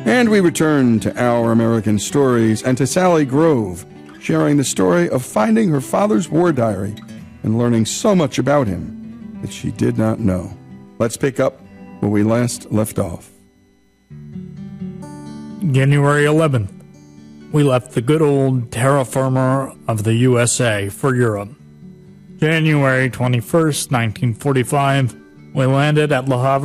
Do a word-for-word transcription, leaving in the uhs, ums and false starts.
And we return to Our American Stories and to Sally Grove, sharing the story of finding her father's war diary and learning so much about him that she did not know. Let's pick up where we last left off. January eleventh. We left the good old terra firma of the U S A for Europe. January twenty-first, nineteen forty-five, we landed at Le Havre,